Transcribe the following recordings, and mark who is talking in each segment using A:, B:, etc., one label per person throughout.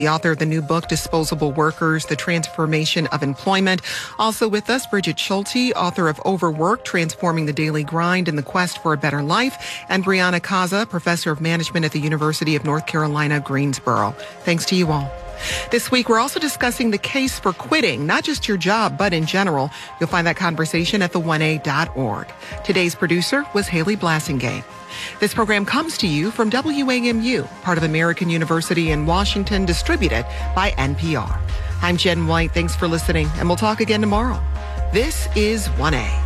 A: the author of the new book, Disposable Workers, The Transformation of Employment. Also with us, Bridget Schulte, author of Overwork, Transforming the Daily Grind in the Quest for a Better Life, and Brianna Kaza, professor of management at the University of North Carolina, Greensboro. Thanks to you all. This week, we're also discussing the case for quitting, not just your job, but in general. You'll find that conversation at the1a.org. Today's producer was Haley Blassingame. This program comes to you from WAMU, part of American University in Washington, distributed by NPR. I'm Jen White. Thanks for listening, and we'll talk again tomorrow. This is 1A.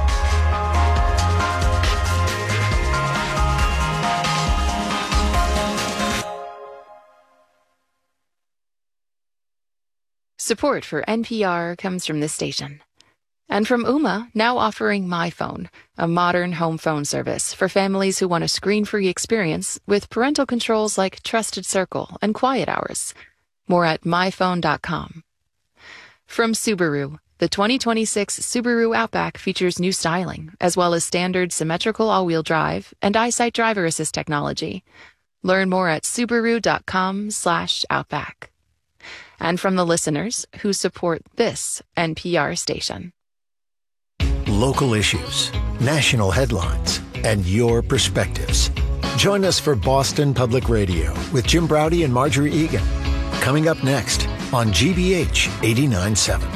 B: Support for NPR comes from this station. And from Ooma, now offering My Phone, a modern home phone service for families who want a screen-free experience with parental controls like Trusted Circle and Quiet Hours. More at myphone.com. From Subaru, the 2026 Subaru Outback features new styling, as well as standard symmetrical all-wheel drive and EyeSight driver assist technology. Learn more at subaru.com/outback. And from the listeners who support this NPR station.
C: Local issues, national headlines, and your perspectives. Join us for Boston Public Radio with Jim Braude and Marjorie Egan. Coming up next on GBH 89.7.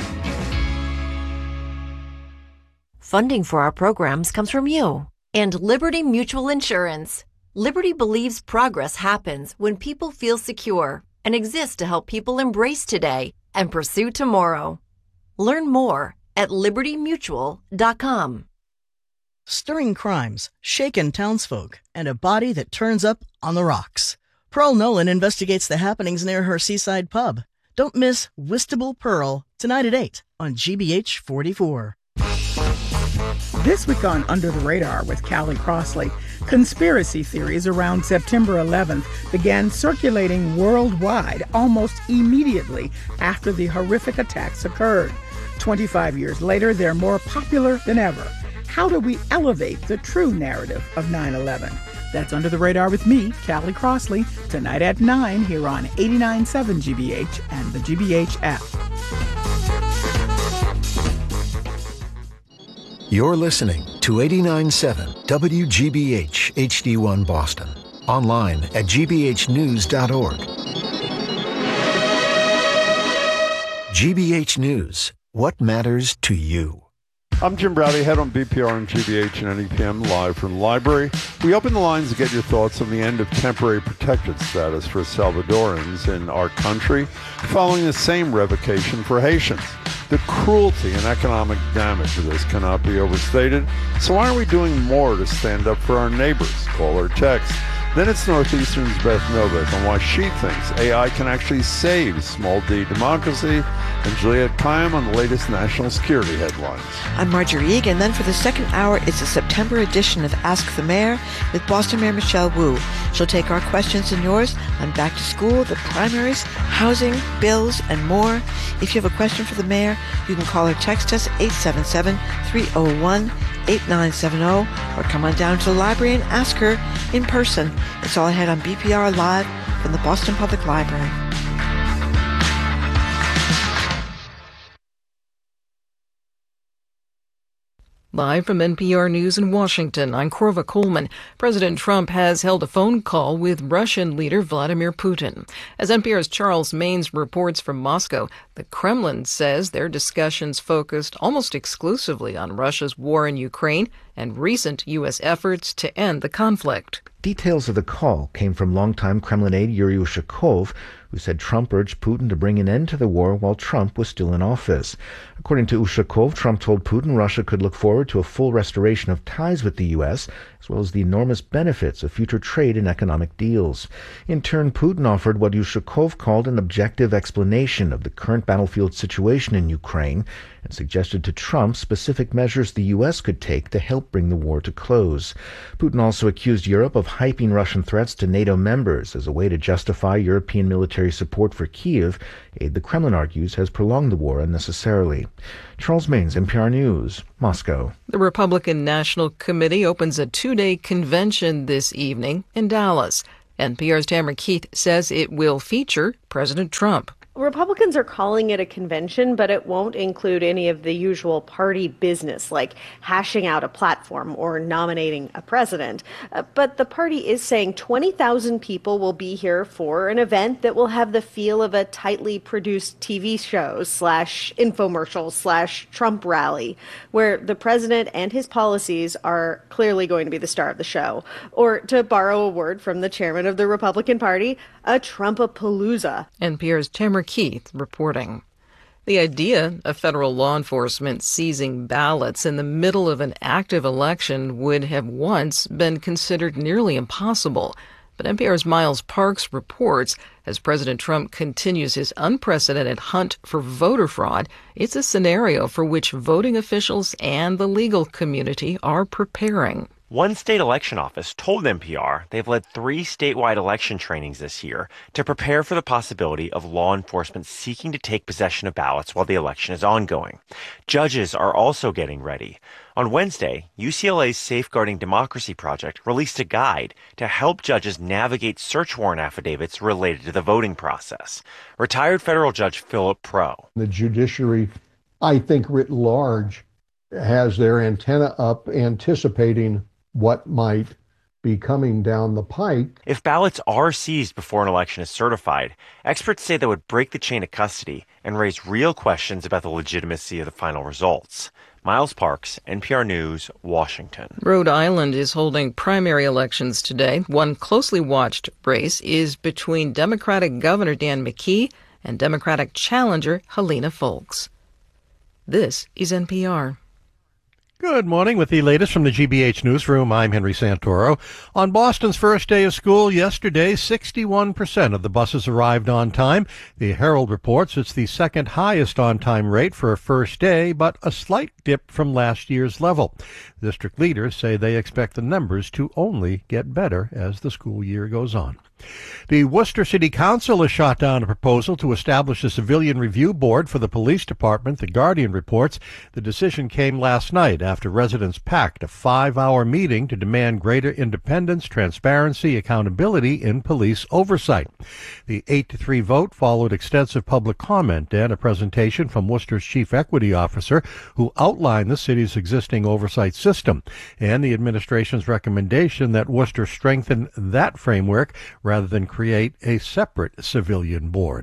D: Funding for our programs comes from you and Liberty Mutual Insurance. Liberty believes progress happens when people feel secure and exists to help people embrace today and pursue tomorrow. Learn more at libertymutual.com.
E: Stirring crimes, shaken townsfolk, and a body that turns up on the rocks. Pearl Nolan investigates the happenings near her seaside pub. Don't miss Whistable Pearl tonight at 8 on GBH 44.
F: This week on Under the Radar with Callie Crossley, conspiracy theories around September 11th began circulating worldwide almost immediately after the horrific attacks occurred. 25 years later, they're more popular than ever. How do we elevate the true narrative of 9/11? That's Under the Radar with me, Callie Crossley, tonight at 9 here on 89.7 GBH and the GBH app.
C: You're listening to 89.7 WGBH HD1 Boston. Online at gbhnews.org. GBH News. What matters to you?
G: I'm Jim Braude, head on BPR and GBH and NEPM, live from the library. We open the lines to get your thoughts on the end of temporary protected status for Salvadorans in our country, following the same revocation for Haitians. The cruelty and economic damage of this cannot be overstated. So why aren't we doing more to stand up for our neighbors? Call or text. Then it's Northeastern's Beth Novak on why she thinks AI can actually save small d democracy, and Juliette Kayyem on the latest national security headlines.
H: I'm Marjorie Egan. Then for the second hour, it's a September edition of Ask the Mayor with Boston Mayor Michelle Wu. She'll take our questions and yours on back to school, the primaries, housing, bills, and more. If you have a question for the mayor, you can call or text us 877-301-8970 or come on down to the library and ask her in person. It's all ahead on BPR Live from the Boston Public Library.
I: Live from NPR News in Washington, I'm Korva Coleman. President Trump has held a phone call with Russian leader Vladimir Putin. As NPR's Charles Maynes reports from Moscow, the Kremlin says their discussions focused almost exclusively on Russia's war in Ukraine and recent U.S. efforts to end the conflict.
J: Details of the call came from longtime Kremlin aide Yuri Ushakov, who said Trump urged Putin to bring an end to the war while Trump was still in office. According to Ushakov, Trump told Putin Russia could look forward to a full restoration of ties with the U.S., as well as the enormous benefits of future trade and economic deals. In turn, Putin offered what Ushakov called an objective explanation of the current battlefield situation in Ukraine and suggested to Trump specific measures the U.S. could take to help bring the war to close. Putin also accused Europe of hyping Russian threats to NATO members as a way to justify European military support for Kyiv, aid the Kremlin argues has prolonged the war unnecessarily. Charles Maynes, NPR News, Moscow.
I: The Republican National Committee opens a two-day convention this evening in Dallas. NPR's Tamara Keith says it will feature President Trump.
K: Republicans are calling it a convention, but it won't include any of the usual party business like hashing out a platform or nominating a president. But the party is saying 20,000 people will be here for an event that will have the feel of a tightly produced TV show / infomercial / Trump rally, where the president and his policies are clearly going to be the star of the show. Or to borrow a word from the chairman of the Republican Party, a Trumpapalooza.
I: NPR's Tamara Keith reporting. The idea of federal law enforcement seizing ballots in the middle of an active election would have once been considered nearly impossible. But NPR's Miles Parks reports, as President Trump continues his unprecedented hunt for voter fraud, it's a scenario for which voting officials and the legal community are preparing.
L: One state election office told NPR they've led 3 statewide election trainings this year to prepare for the possibility of law enforcement seeking to take possession of ballots while the election is ongoing. Judges are also getting ready. On Wednesday, UCLA's Safeguarding Democracy Project released a guide to help judges navigate search warrant affidavits related to the voting process. Retired federal judge Philip Pro.
M: The judiciary, I think writ large, has their antenna up anticipating what might be coming down the pike.
L: If ballots are seized before an election is certified, experts say that would break the chain of custody and raise real questions about the legitimacy of the final results. Miles Parks, NPR News, Washington.
I: Rhode Island is holding primary elections today. One closely watched race is between Democratic Governor Dan McKee and Democratic challenger Helena Foulkes. This is NPR.
N: Good morning with the latest from the GBH Newsroom. I'm Henry Santoro. On Boston's first day of school yesterday, 61% of the buses arrived on time. The Herald reports it's the second highest on-time rate for a first day, but a slight dip from last year's level. District leaders say they expect the numbers to only get better as the school year goes on. The Worcester City Council has shot down a proposal to establish a civilian review board for the police department. The Guardian reports the decision came last night after residents packed a 5-hour meeting to demand greater independence, transparency, accountability in police oversight. The 8-3 vote followed extensive public comment and a presentation from Worcester's chief equity officer who outlined the city's existing oversight system and the administration's recommendation that Worcester strengthen that framework rather than create a separate civilian board.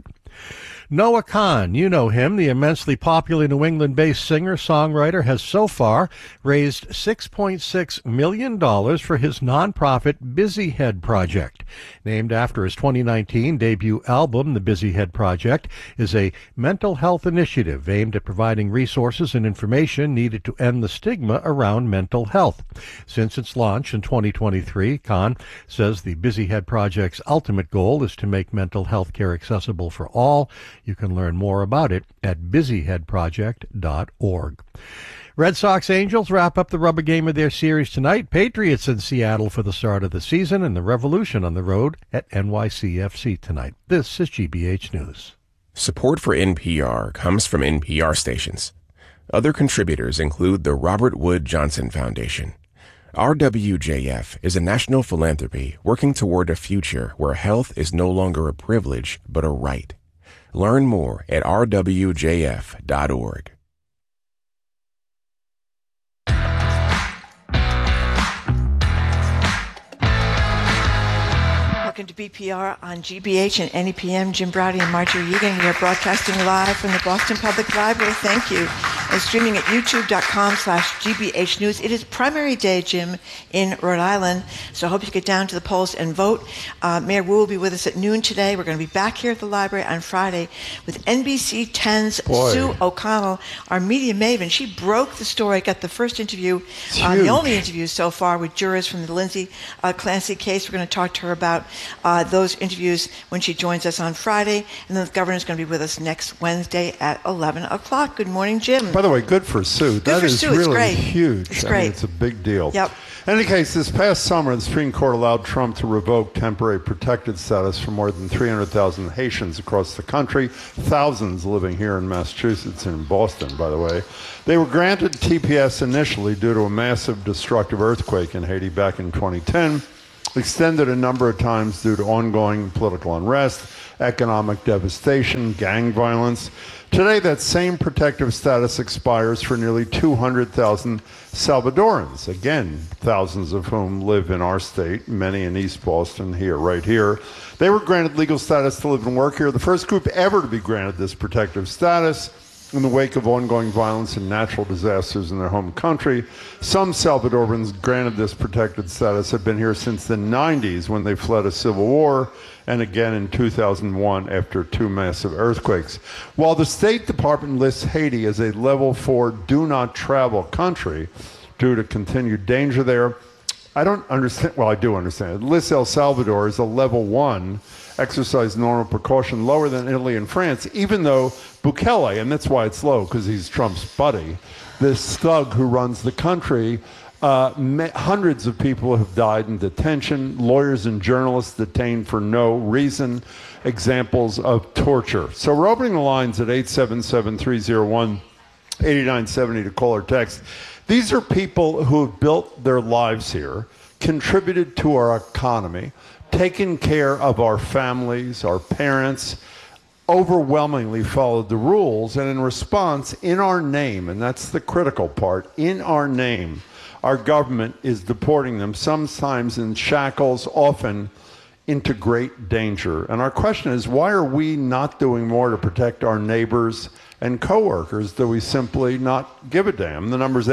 N: Noah Kahan, you know him, the immensely popular New England-based singer-songwriter, has so far raised $6.6 million for his nonprofit Busy Head Project. Named after his 2019 debut album, The Busy Head Project is a mental health initiative aimed at providing resources and information needed to end the stigma around mental health. Since its launch in 2023, Kahan says the Busy Head Project's ultimate goal is to make mental health care accessible for all. You can learn more about it at busyheadproject.org. Red Sox Angels wrap up the rubber game of their series tonight. Patriots in Seattle for the start of the season, and the Revolution on the road at NYCFC tonight. This is GBH News.
O: Support for NPR comes from NPR stations. Other contributors include the Robert Wood Johnson Foundation. RWJF is a national philanthropy working toward a future where health is no longer a privilege but a right. Learn more at rwjf.org.
H: Welcome to BPR on GBH and NEPM. Jim Braude and Marjorie Egan. We are broadcasting live from the Boston Public Library. Thank you. And streaming at youtube.com/GBH News. It is primary day, Jim, in Rhode Island. So I hope you get down to the polls and vote. Mayor Wu will be with us at noon today. We're going to be back here at the library on Friday with NBC 10's Sue O'Connell, our media maven. She broke the story, got the first interview, the only interview so far with jurors from the Lindsay Clancy case. We're going to talk to her about those interviews when she joins us on Friday. And then the governor's going to be with us next Wednesday at 11 o'clock. Good morning, Jim.
G: By the way, good for Sue. That is really huge.
H: It's great.
G: I mean, it's a big deal.
H: Yep.
G: In any case, this past summer, the Supreme Court allowed Trump to revoke temporary protected status for more than 300,000 Haitians across the country, thousands living here in Massachusetts and in Boston, by the way. They were granted TPS initially due to a massive destructive earthquake in Haiti back in 2010. extended a number of times due to ongoing political unrest, economic devastation, gang violence. Today, that same protective status expires for nearly 200,000 Salvadorans, again, thousands of whom live in our state, many in East Boston, right here. They were granted legal status to live and work here, the first group ever to be granted this protective status in the wake of ongoing violence and natural disasters in their home country. Some Salvadorans granted this protected status have been here since the 90s when they fled a civil war, and again in 2001 after 2 massive earthquakes. While the State Department lists Haiti as a level 4 do not travel country due to continued danger there, I don't understand, well, I do understand. It lists El Salvador as a level 1, exercise normal precaution, lower than Italy and France, even though Bukele, and that's why it's low, because he's Trump's buddy, this thug who runs the country, hundreds of people have died in detention, lawyers and journalists detained for no reason, examples of torture. So we're opening the lines at 877-301-8970 to call or text. These are people who have built their lives here, contributed to our economy, taken care of our families, our parents, overwhelmingly followed the rules, and in response, in our name, and that's the critical part, in our name, our government is deporting them, sometimes in shackles, often into great danger. And our question is, why are we not doing more to protect our neighbors and coworkers? Do we simply not give a damn? The number is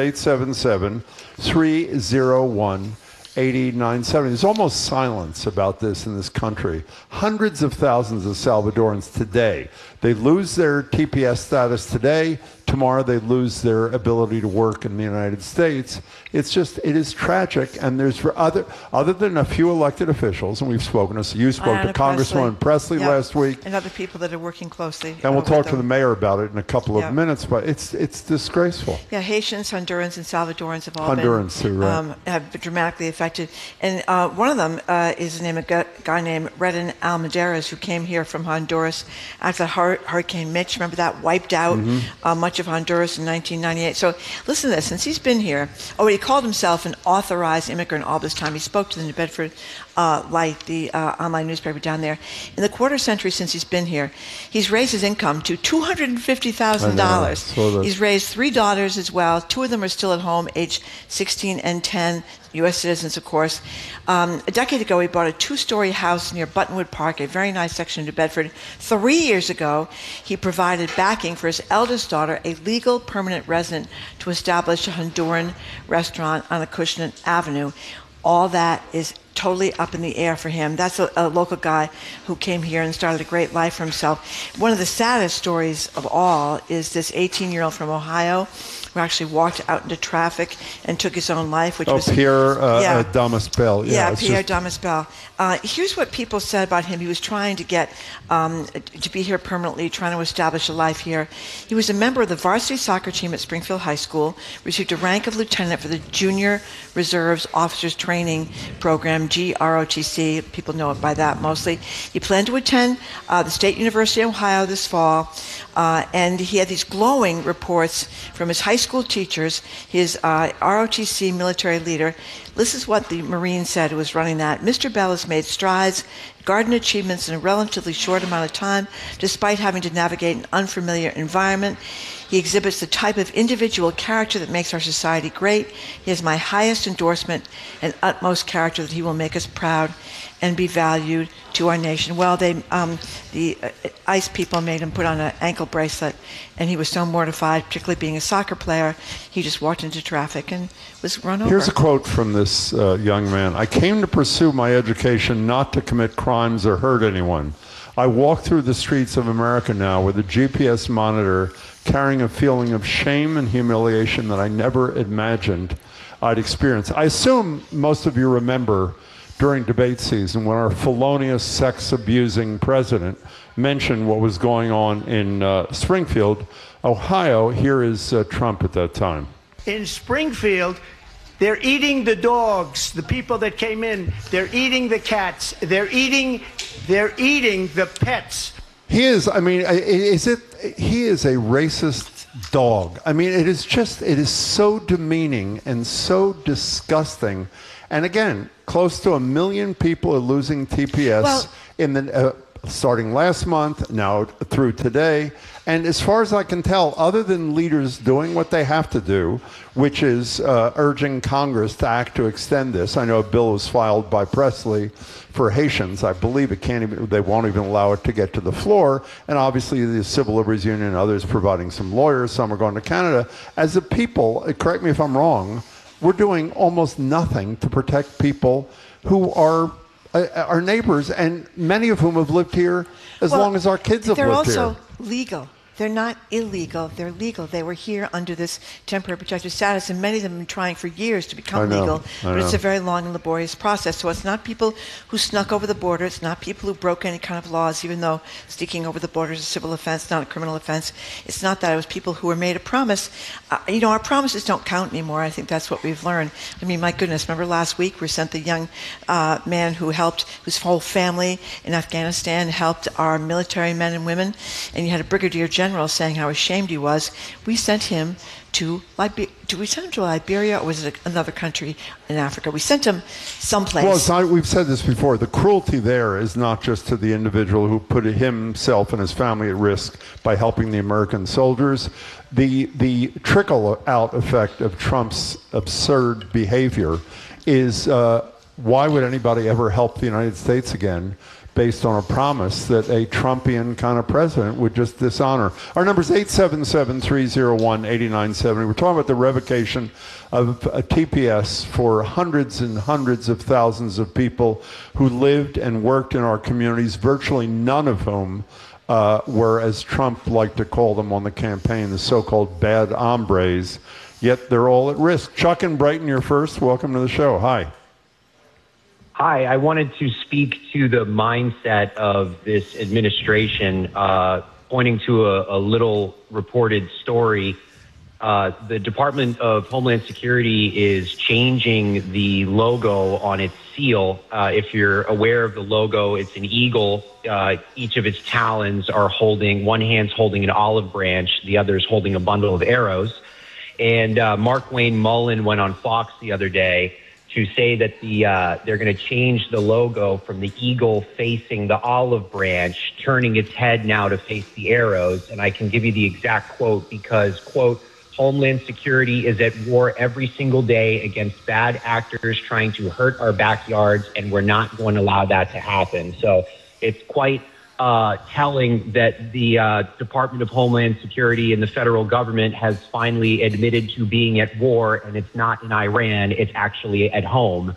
G: 877-301-8970. There's almost silence about this in this country. Hundreds of thousands of Salvadorans today, they lose their TPS status today. Tomorrow they lose their ability to work in the United States. It is tragic, and there's other than a few elected officials, and we've spoken to, you spoke to Congresswoman Presley last week.
H: And other people that are working closely.
G: And we'll talk to the mayor about it in a couple of minutes, but it's disgraceful.
H: Yeah, Haitians, Hondurans, and Salvadorans have all been dramatically affected. And one of them is the name of a guy named Redden Almaderas, who came here from Honduras after Hurricane Mitch. Remember that wiped out much of Honduras in 1998. So listen to this. Since he's been here, he called himself an authorized immigrant all this time. He spoke to the New Bedford Light, the online newspaper down there. In the quarter century since he's been here, he's raised his income to $250,000. He's raised 3 daughters as well. 2 of them are still at home, aged 16 and 10. U.S. citizens, of course. A decade ago, he bought a 2-story house near Buttonwood Park, a very nice section of New Bedford. 3 years ago, he provided backing for his eldest daughter, a legal permanent resident, to establish a Honduran restaurant on Acushnet Avenue. All that is totally up in the air for him. That's a local guy who came here and started a great life for himself. One of the saddest stories of all is this 18-year-old from Ohio who actually walked out into traffic and took his own life, which was
G: Pierre Damaspel.
H: Pierre Damaspel. Here's what people said about him. He was trying to get to be here permanently, trying to establish a life here. He was a member of the varsity soccer team at Springfield High School, received a rank of lieutenant for the Junior Reserves Officers Training Program, GROTC. People know it by that mostly. He planned to attend the State University of Ohio this fall, and he had these glowing reports from his high school teachers, his ROTC military leader. This is what the Marine said who was running that. Mr. Bell has made strides, garden achievements in a relatively short amount of time, despite having to navigate an unfamiliar environment. He exhibits the type of individual character that makes our society great. He has my highest endorsement and utmost character that he will make us proud and be valued to our nation. Well, the ICE people made him put on an ankle bracelet, and he was so mortified, particularly being a soccer player, he just walked into traffic and was run over.
G: Here's a quote from this young man. I came to pursue my education not to commit crimes or hurt anyone. I walk through the streets of America now with a GPS monitor, carrying a feeling of shame and humiliation that I never imagined I'd experience. I assume most of you remember during debate season when our felonious, sex-abusing president mentioned what was going on in Springfield, Ohio. Here is Trump at that time.
P: In Springfield, they're eating the dogs, the people that came in. They're eating the cats. They're eating the pets.
G: He is, I mean, he is a racist dog. I mean, it is so demeaning and so disgusting. And again, close to 1 million people are losing TPS starting last month, now through today. And as far as I can tell, other than leaders doing what they have to do, which is urging Congress to act to extend this. I know a bill was filed by Presley for Haitians. I believe they won't even allow it to get to the floor. And obviously the Civil Liberties Union and others providing some lawyers. Some are going to Canada. As a people, correct me if I'm wrong, we're doing almost nothing to protect people who are our neighbors, and many of whom have lived here as long as our kids have lived here.
H: They're also legal. They're not illegal. They're legal. They were here under this temporary protected status, and many of them have been trying for years to become legal. But it's a very long and laborious process. So it's not people who snuck over the border. It's not people who broke any kind of laws, even though sneaking over the border is a civil offense, not a criminal offense. It's not that. It was people who were made a promise. Our promises don't count anymore. I think that's what we've learned. I mean, my goodness, remember last week we sent the young man who helped, whose whole family in Afghanistan helped our military men and women, and you had a brigadier general saying how ashamed he was. We sent him to Liberia. Did we send him to Liberia, or was it another country in Africa? We sent him someplace.
G: Well, we've said this before. The cruelty there is not just to the individual who put himself and his family at risk by helping the American soldiers. The trickle-out effect of Trump's absurd behavior is why would anybody ever help the United States again based on a promise that a Trumpian kind of president would just dishonor? Our number is 877-301-8970. We're talking about the revocation of a TPS for hundreds and hundreds of thousands of people who lived and worked in our communities, virtually none of whom were, as Trump liked to call them on the campaign, the so-called bad hombres, yet they're all at risk. Chuck in Brighton, you're first. Welcome to the show. Hi.
Q: Hi, I wanted to speak to the mindset of this administration, pointing to a little reported story. The Department of Homeland Security is changing the logo on its seal. If you're aware of the logo, it's an eagle. Each of its talons are holding, one hand's holding an olive branch, the other's holding a bundle of arrows. And Mark Wayne Mullen went on Fox the other day to say that they're going to change the logo from the eagle facing the olive branch, turning its head now to face the arrows. And I can give you the exact quote because, quote, Homeland Security is at war every single day against bad actors trying to hurt our backyards, and we're not going to allow that to happen. So it's quite telling that the Department of Homeland Security and the federal government has finally admitted to being at war, and it's not in Iran, it's actually at home.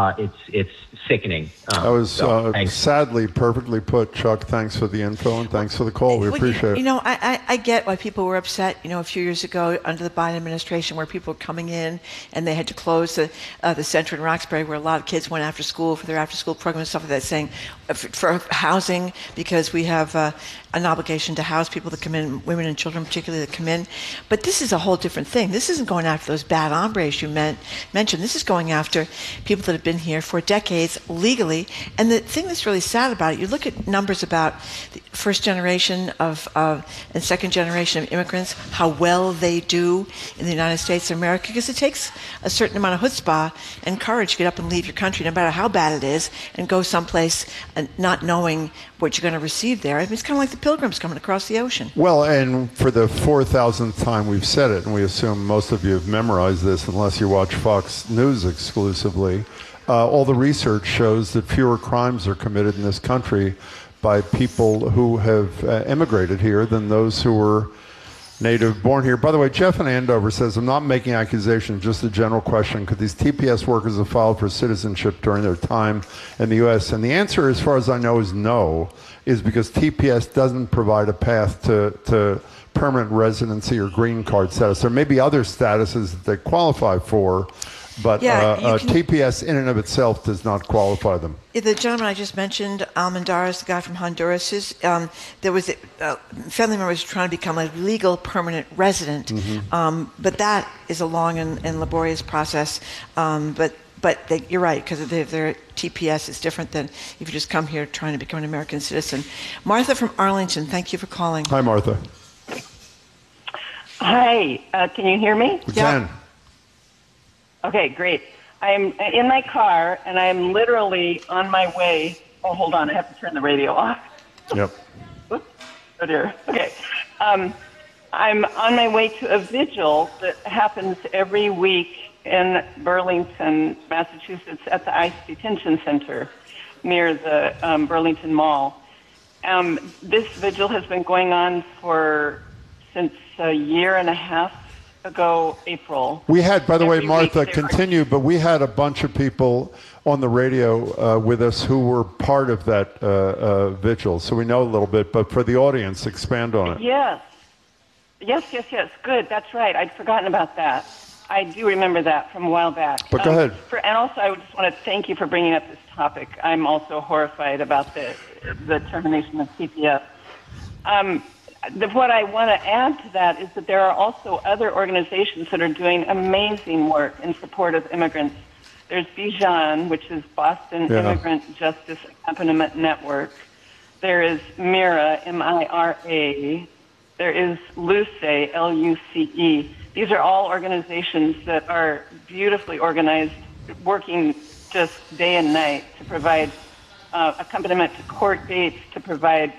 Q: It's sickening.
G: That was sadly perfectly put, Chuck. Thanks for the info and thanks for the call. We appreciate it.
H: I get why people were upset, a few years ago under the Biden administration where people were coming in and they had to close the center in Roxbury where a lot of kids went after school for their after-school program and stuff like that, saying for housing because we have an obligation to house people that come in, women and children particularly that come in. But this is a whole different thing. This isn't going after those bad hombres you mentioned. This is going after people that have been here for decades legally. And the thing that's really sad about it, you look at numbers about the first generation and second generation of immigrants, how well they do in the United States of America, because it takes a certain amount of chutzpah and courage to get up and leave your country, no matter how bad it is, and go someplace and not knowing what you're going to receive there. I mean, it's kind of like the Pilgrims coming across the ocean.
G: Well, and for the 4,000th time we've said it, and we assume most of you have memorized this unless you watch Fox News exclusively, all the research shows that fewer crimes are committed in this country by people who have immigrated here than those who were native born here. By the way, Jeff in Andover says, I'm not making accusations, just a general question. Could these TPS workers have filed for citizenship during their time in the U.S.? And the answer, as far as I know, is no, is because TPS doesn't provide a path to permanent residency or green card status. There may be other statuses that they qualify for, but TPS in and of itself does not qualify them.
H: The gentleman I just mentioned, Almendarez, the guy from Honduras, there was family members trying to become a legal permanent resident, but that is a long and laborious process. But you're right, because their TPS is different than if you just come here trying to become an American citizen. Martha from Arlington, thank you for calling.
G: Hi, Martha.
R: Hi, can you hear me?
G: We can.
R: Okay, great. I'm in my car, and I'm literally on my way. Oh, hold on. I have to turn the radio off.
G: Yep.
R: Oops. Oh, dear. Okay. I'm on my way to a vigil that happens every week in Burlington, Massachusetts, at the ICE Detention Center near the Burlington Mall. This vigil has been going on since a year and a half ago, April.
G: We had, by the way,
R: Every
G: Martha,
R: week
G: continue, but we had a bunch of people on the radio with us who were part of that vigil, so we know a little bit, but for the audience, expand on it.
R: Yes. Good. That's right. I'd forgotten about that. I do remember that from a while back.
G: But go ahead.
R: And also, I just want to thank you for bringing up this topic. I'm also horrified about the termination of CPS. What I want to add to that is that there are also other organizations that are doing amazing work in support of immigrants. There's Bijan, which is Boston Immigrant Justice Accompaniment Network. There is MIRA, M-I-R-A. There is LUCE, L-U-C-E. These are all organizations that are beautifully organized, working just day and night to provide accompaniment to court dates, to provide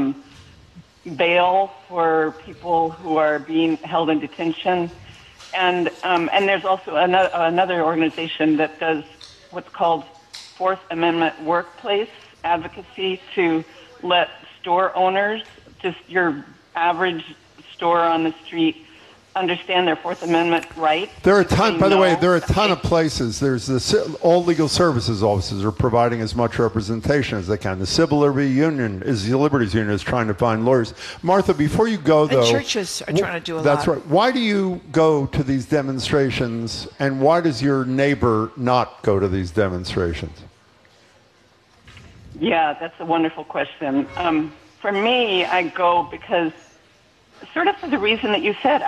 R: bail for people who are being held in detention. And there's also another organization that does what's called Fourth Amendment workplace advocacy to let store owners, just your average store on the street, understand their Fourth Amendment rights.
G: There are a ton, by the way, there are a ton of places. There's all legal services offices are providing as much representation as they can. The Civil Liberties Union is trying to find lawyers. Martha, before you go, though.
H: And churches are trying to do a lot.
G: That's right. Why do you go to these demonstrations, and why does your neighbor not go to these demonstrations?
R: Yeah, that's a wonderful question. For me, I go because, sort of for the reason that you said,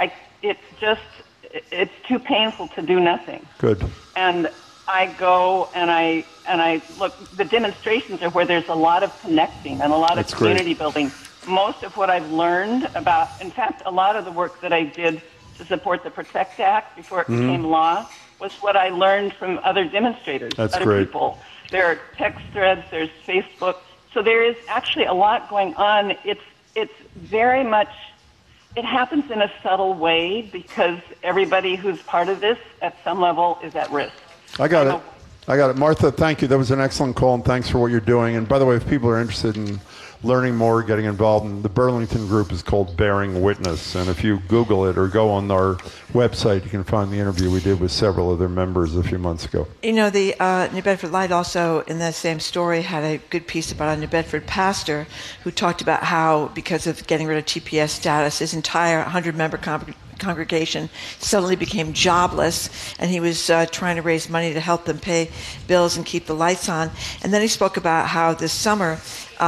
R: it's too painful to do nothing.
G: Good.
R: And I go and I look. The demonstrations are where there's a lot of connecting and a lot of community building. Most of what I've learned about, in fact, a lot of the work that I did to support the PROTECT Act before it became law was what I learned from other demonstrators, other people. There are text threads, there's Facebook. So there is actually a lot going on. It's very much. It happens in a subtle way because everybody who's part of this at some level is at risk.
G: I got it. Martha, thank you. That was an excellent call, and thanks for what you're doing. And by the way, if people are interested in learning more, getting involved, the Burlington group is called Bearing Witness. And if you Google it or go on our website, you can find the interview we did with several of their members a few months ago.
H: You know, the New Bedford Light also, in that same story, had a good piece about a New Bedford pastor who talked about how, because of getting rid of TPS status, his entire 100-member congregation suddenly became jobless, and he was trying to raise money to help them pay bills and keep the lights on. And then he spoke about how this summer,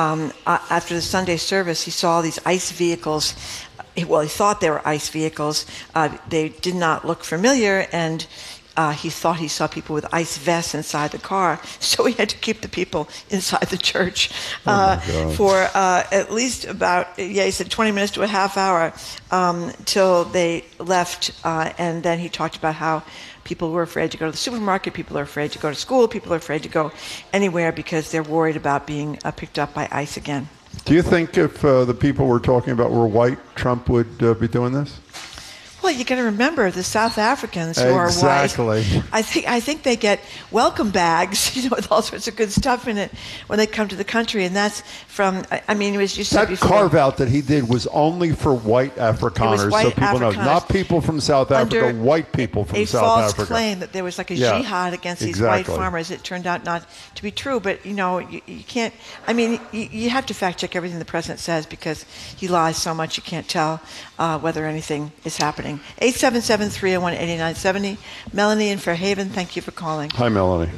H: after the Sunday service, he saw these ICE vehicles. Well, he thought they were ICE vehicles. They did not look familiar, and he thought he saw people with ICE vests inside the car, so he had to keep the people inside the church for at least about, he said 20 minutes to a half hour till they left, and then he talked about how people were afraid to go to the supermarket, people are afraid to go to school, people are afraid to go anywhere because they're worried about being picked up by ICE again.
G: Do you think if the people we're talking about were white, Trump would be doing this?
H: Well, you got to remember the South Africans who are white. I think they get welcome bags, with all sorts of good stuff in it when they come to the country, and that's from. I mean, it was you said before.
G: That carve out that he did was only for white Afrikaners, so people know, not people from South Africa, white people from South Africa.
H: A false claim that there was like a jihad against these white farmers. It turned out not to be true, but you can't. I mean, you have to fact check everything the president says because he lies so much you can't tell whether anything is happening. 877-301-8970. Melanie in Fairhaven, thank you for calling.
G: Hi, Melanie.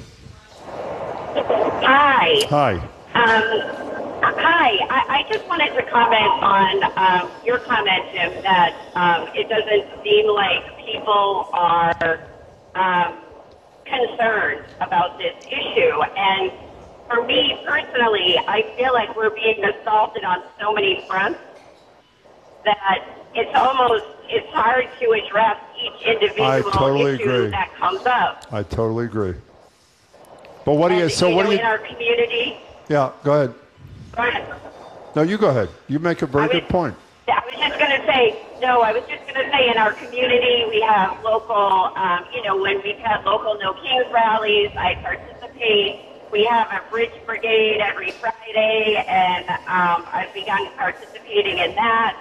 S: Hi.
G: Hi.
S: Hi. I just wanted to comment on your comment, Jim, that it doesn't seem like people are concerned about this issue. And for me personally, I feel like we're being assaulted on so many fronts that it's hard to address each individual
G: I totally
S: issue
G: agree.
S: that comes up.
G: I totally agree. But what do you? So what do you?
S: In our community.
G: Yeah, go ahead.
S: Go ahead.
G: No, you go ahead. You make a very good point.
S: I was just going to say, in our community, we have local, when we've had local No Kings rallies, I participate. We have a bridge brigade every Friday, and I've begun participating in that.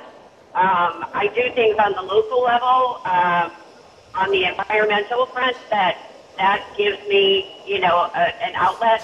S: I do things on the local level, on the environmental front, that gives me, an outlet.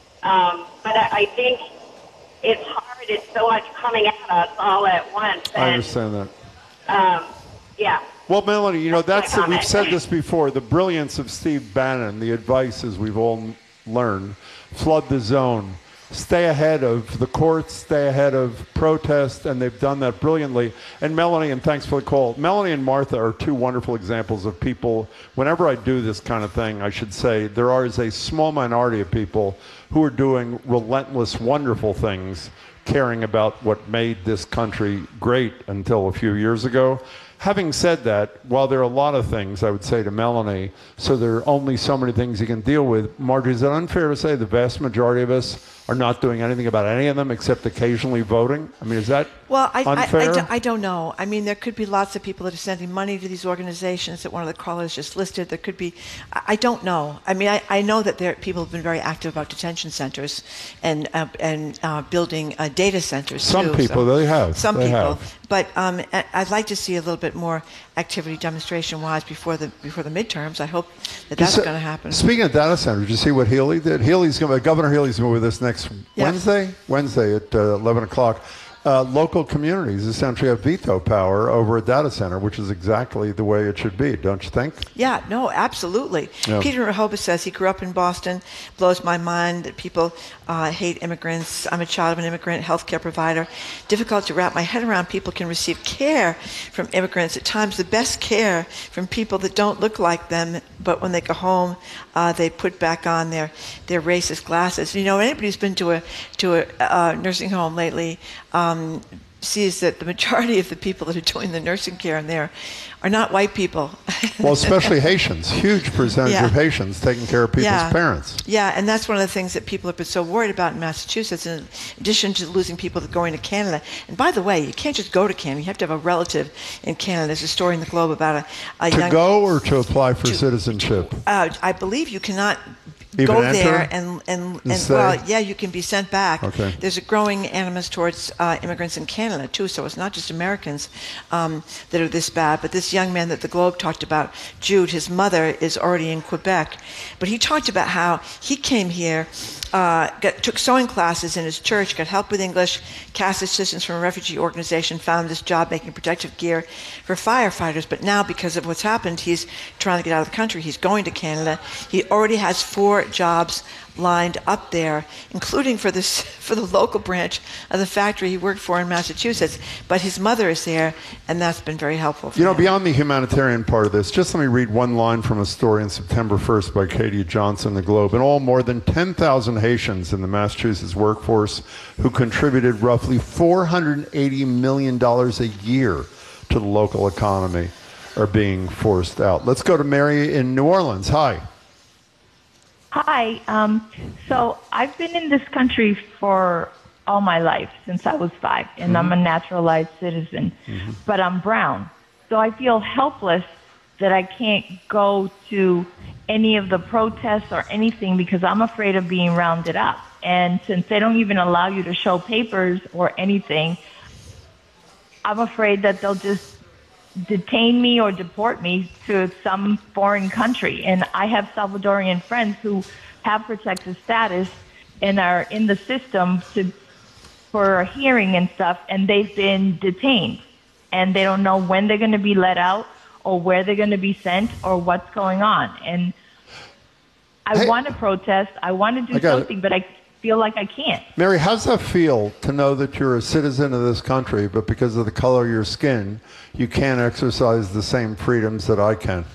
S: But I think it's hard. It's so much coming at us all at once.
G: I understand that.
S: Yeah.
G: Well, Melanie, we've said this before. The brilliance of Steve Bannon, the advice, as we've all learned, flood the zone, stay ahead of the courts, stay ahead of protests, and they've done that brilliantly. And Melanie, and thanks for the call. Melanie and Martha are two wonderful examples of people. Whenever I do this kind of thing, I should say there is a small minority of people who are doing relentless, wonderful things, caring about what made this country great until a few years ago. Having said that, while there are a lot of things, I would say to Melanie, so there are only so many things you can deal with, Marjorie, is it unfair to say the vast majority of us are not doing anything about any of them except occasionally voting? I mean, is that unfair?
H: I don't know. I mean, there could be lots of people that are sending money to these organizations that one of the callers just listed. There could be, I don't know. I mean, I know that people have been very active about detention centers and building data centers.
G: Some
H: too,
G: people,
H: so.
G: they have.
H: Some
G: they
H: people.
G: have.
H: But I'd like to see a little bit more activity demonstration-wise before the midterms. I hope that's going to happen.
G: Speaking of data centers, did you see what Healy did? Governor Healy's going to be with us next Wednesday at 11 o'clock. Local communities essentially have veto power over a data center, which is exactly the way it should be, don't you think?
H: Yeah, no, absolutely.
G: Yeah.
H: Peter Rehoboth says he grew up in Boston. Blows my mind that people hate immigrants. I'm a child of an immigrant, healthcare provider. Difficult to wrap my head around. People can receive care from immigrants, at times the best care from people that don't look like them, but when they go home, they put back on their racist glasses. Anybody who's been to a nursing home lately sees that the majority of the people that are doing the nursing care in there are not white people.
G: Well, especially Haitians. Huge percentage of Haitians taking care of people's parents.
H: Yeah, and that's one of the things that people have been so worried about in Massachusetts, in addition to losing people that are going to Canada. And by the way, you can't just go to Canada. You have to have a relative in Canada. There's a story in the Globe about a young...
G: To go or to apply for citizenship?
H: I believe you cannot...
G: Even
H: go
G: enter?
H: there and well, yeah, you can be sent back.
G: Okay.
H: There's a growing animus towards immigrants in Canada too, so it's not just Americans that are this bad. But this young man that the Globe talked about, Jude, his mother is already in Quebec, but he talked about how he came here, took sewing classes in his church, got help with English, cast assistance from a refugee organization, found this job making protective gear for firefighters. But now, because of what's happened, he's trying to get out of the country. He's going to Canada. He already has 4 jobs lined up there, including for the local branch of the factory he worked for in Massachusetts. But his mother is there, and that's been very helpful for him.
G: Beyond the humanitarian part of this, just let me read one line from a story in September 1st by Katie Johnson, The Globe. In all, more than 10,000 Haitians in the Massachusetts workforce who contributed roughly $480 million a year to the local economy are being forced out. Let's go to Mary in New Orleans. Hi.
T: Hi. So I've been in this country for all my life, since I was 5, and I'm a naturalized citizen, but I'm brown. So I feel helpless that I can't go to any of the protests or anything because I'm afraid of being rounded up. And since they don't even allow you to show papers or anything, I'm afraid that they'll just detain me or deport me to some foreign country. And I have Salvadorian friends who have protected status and are in the system for a hearing and stuff, and they've been detained. And they don't know when they're going to be let out or where they're going to be sent or what's going on. And I want to protest. I want to do something, but I feel like I can't.
G: Mary, how's that feel to know that you're a citizen of this country, but because of the color of your skin, you can't exercise the same freedoms that I can?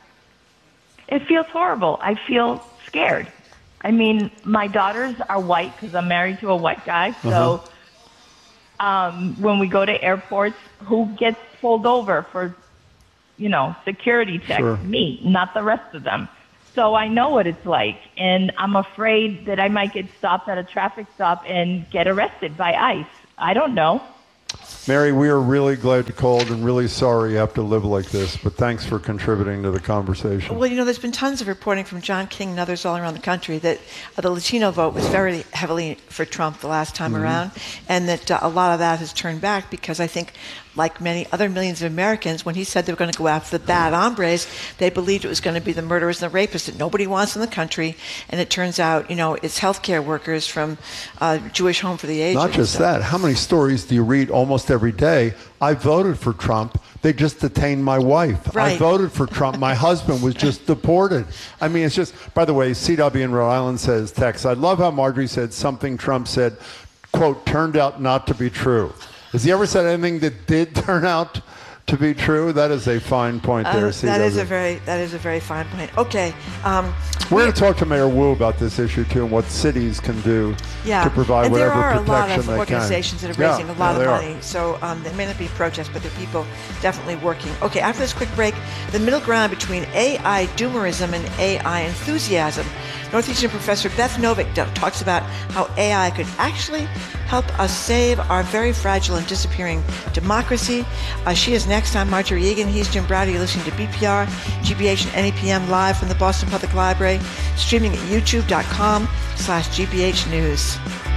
T: It feels horrible. I feel scared. I mean, my daughters are white because I'm married to a white guy. So when we go to airports, who gets pulled over for security checks.
G: Sure.
T: Me, not the rest of them. So I know what it's like, and I'm afraid that I might get stopped at a traffic stop and get arrested by ICE. I don't know.
G: Mary, we are really glad you called and really sorry you have to live like this, but thanks for contributing to the conversation.
H: Well, there's been tons of reporting from John King and others all around the country that the Latino vote was very heavily for Trump the last time around, and that a lot of that has turned back because I think, like many other millions of Americans, when he said they were going to go after the bad hombres, they believed it was going to be the murderers and the rapists that nobody wants in the country, and it turns out, it's healthcare workers from Jewish Home for the Aged.
G: Not just that. How many stories do you read almost every day? I voted for Trump. They just detained my wife.
H: Right.
G: I voted for Trump. My husband was just deported. I mean, it's just, by the way, CW in Rhode Island says, text, I love how Marjorie said something Trump said, quote, turned out not to be true. Has he ever said anything that did turn out to be true? That is a fine point there, CW.
H: That is a very fine point. Okay.
G: We're going to talk to Mayor Wu about this issue, too, and what cities can do to provide whatever protection they can.
H: And there are a lot of organizations that are raising a lot of money.
G: Are.
H: So there may not be protests, but there are people definitely working. Okay, after this quick break, the middle ground between AI doomerism and AI enthusiasm. Northeastern professor Beth Novick talks about how AI could actually help us save our very fragile and disappearing democracy. She is next. I'm Marjorie Egan. He's Jim Browder. You're listening to BPR, GBH, and NEPM live from the Boston Public Library, streaming at youtube.com/GBH News.